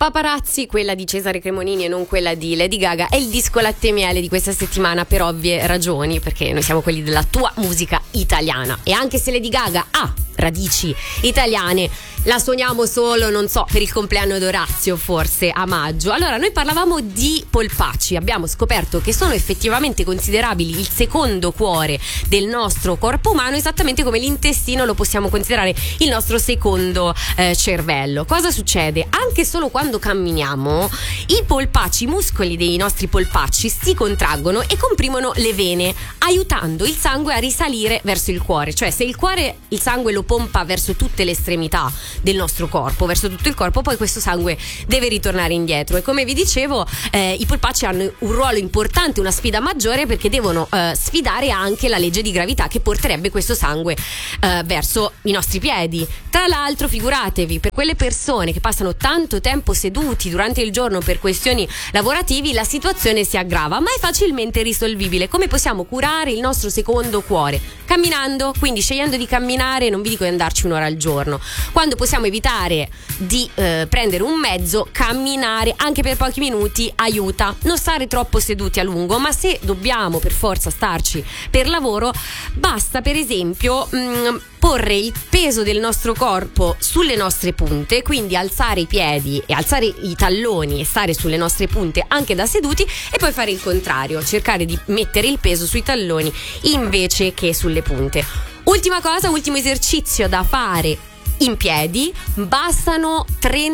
Paparazzi, quella di Cesare Cremonini e non quella di Lady Gaga, è il disco latte e miele di questa settimana per ovvie ragioni, perché noi siamo quelli della tua musica italiana. E anche se Lady Gaga ha radici italiane, la suoniamo solo, non so, per il compleanno d'Orazio, forse a maggio. Allora, noi parlavamo di polpacci, abbiamo scoperto che sono effettivamente considerabili il secondo cuore del nostro corpo umano, esattamente come l'intestino lo possiamo considerare il nostro secondo cervello. Cosa succede? Anche solo quando camminiamo, i polpacci, i muscoli dei nostri polpacci si contraggono e comprimono le vene, aiutando il sangue a risalire verso il cuore. Cioè, se il cuore, il sangue lo pompa verso tutte le estremità del nostro corpo, verso tutto il corpo, poi questo sangue deve ritornare indietro. E come vi dicevo, i polpacci hanno un ruolo importante, una sfida maggiore, perché devono sfidare anche la legge di gravità che porterebbe questo sangue verso i nostri piedi. Tra l'altro, figuratevi, per quelle persone che passano tanto tempo seduti durante il giorno per questioni lavorativi, la situazione si aggrava, ma è facilmente risolvibile. Come possiamo curare il nostro secondo cuore? Camminando, quindi scegliendo di camminare, non vi dico di andarci un'ora al giorno. Quando possiamo evitare di prendere un mezzo, camminare anche per pochi minuti aiuta. Non stare troppo seduti a lungo, ma se dobbiamo per forza starci per lavoro, basta per esempio porre il peso del nostro corpo sulle nostre punte, quindi alzare i piedi e alzare i talloni e stare sulle nostre punte anche da seduti, e poi fare il contrario, cercare di mettere il peso sui talloni invece che sulle punte. Ultima cosa, ultimo esercizio da fare in piedi: bastano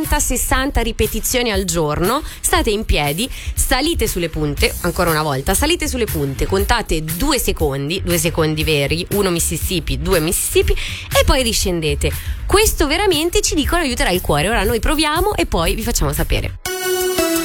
30-60 ripetizioni al giorno. State in piedi, salite sulle punte, ancora una volta, salite sulle punte, contate 2 secondi veri, 1 Mississippi, 2 Mississippi, e poi riscendete. Questo veramente, ci dicono, aiuterà il cuore. Ora noi proviamo e poi vi facciamo sapere.